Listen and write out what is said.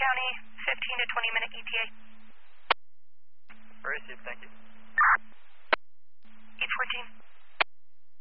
County, 15 to 20 minute ETA. Received, thank you.